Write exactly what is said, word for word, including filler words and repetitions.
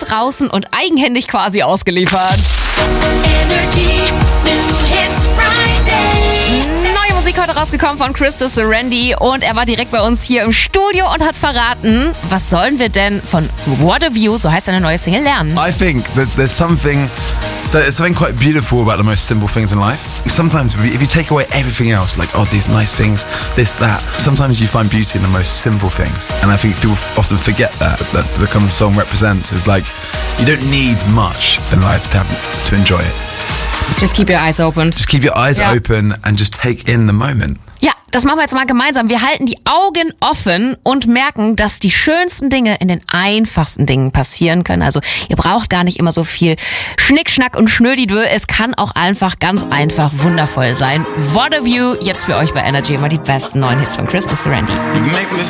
draußen und eigenhändig quasi ausgeliefert. Energy New Hits Friday. Neue Musik heute rausgekommen von Crystal Serenity und er war direkt bei uns hier im Studio und hat verraten, was sollen wir denn von What a View, so heißt seine neue Single, lernen? I think that there's something, so there's something quite beautiful about the most simple things in life. Sometimes if you take away everything else, like, oh, these nice things, this, that, sometimes you find beauty in the most simple things. And I think people often forget that, that the kind of song represents is like, you don't need much in life to have, to enjoy it. Just keep your eyes open. Just keep your eyes Ja. open and just take in the moment. Ja, das machen wir jetzt mal gemeinsam. Wir halten die Augen offen und merken, dass die schönsten Dinge in den einfachsten Dingen passieren können. Also ihr braucht gar nicht immer so viel Schnickschnack und Schnödidö. Es kann auch einfach ganz einfach wundervoll sein. What a View, jetzt für euch bei Energy immer die besten neuen Hits von Crystal Serenity.